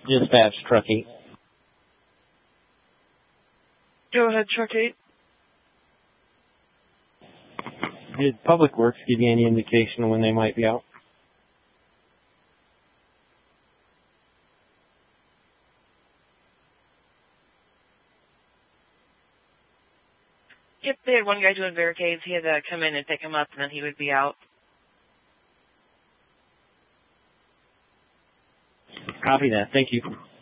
Dispatch, Truck 8. Go ahead, Truck 8. Did Public Works give you any indication of when they might be out? Yep, they had one guy doing barricades. He had to come in and pick him up, and then he would be out. Copy that. Thank you.